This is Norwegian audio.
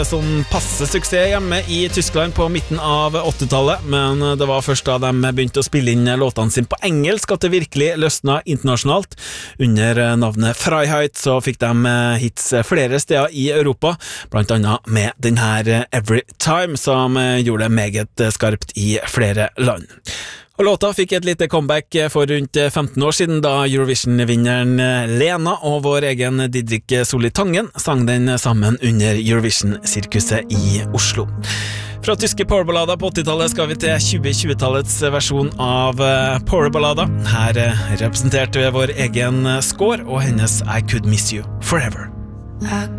Sånn passe suksess hjemme i Tyskland på midten av 80-tallet, men det var først da de begynte å spille inn låtene sine på engelsk at det virkelig løsna internasjonalt. Under navnet Freiheit så fikk de hits flere steder i Europa, blant annet med den her Every Time, som gjorde det meget skarpt i flere land. Og låta fikk et lite comeback for rundt 15 år siden, da Eurovision-vinneren Lena og vår egen Didrik Solli Tangen sang den sammen under Eurovision-sirkuset i Oslo. Fra tyske powerballader på 80-tallet skal vi til 2020-tallets versjon av powerballader. Her representerte vi vår egen Score og hennes I Could Miss You Forever. I